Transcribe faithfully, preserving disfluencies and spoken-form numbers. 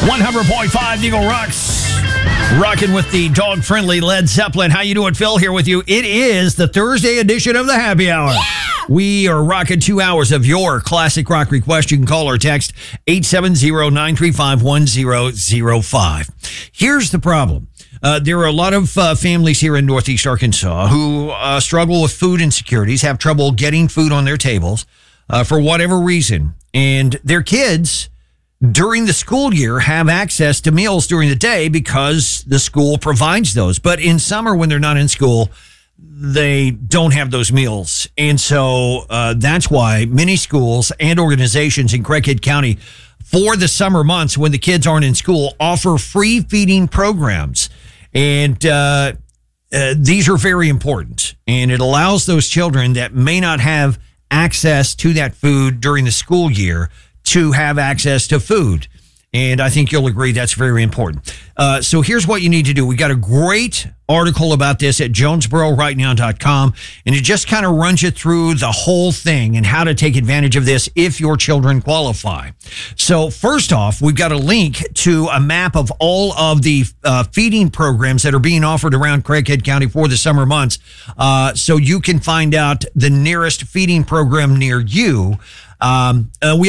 one hundred point five Eagle Rocks. Rocking with the dog-friendly Led Zeppelin. How you doing, Phil? Here with you. It is the Thursday edition of the Happy Hour. Yeah! We are rocking two hours of your classic rock request. You can call or text eight seven zero, nine three five, one zero zero five. Here's the problem. Uh, there are a lot of uh, families here in Northeast Arkansas who uh, struggle with food insecurities, have trouble getting food on their tables uh, for whatever reason. And their kids, during the school year, have access to meals during the day because the school provides those. But in summer, when they're not in school, they don't have those meals. And so uh, that's why many schools and organizations in Craighead County for the summer months when the kids aren't in school offer free feeding programs. And uh, uh, these are very important. And it allows those children that may not have access to that food during the school year to have access to food. And I think you'll agree that's very important. Uh, so here's what you need to do. We got a great article about this at jonesboro right now dot com, and it just kind of runs you through the whole thing and how to take advantage of this if your children qualify. So first off, we've got a link to a map of all of the uh, feeding programs that are being offered around Craighead County for the summer months, uh, so you can find out the nearest feeding program near you. Um, uh, we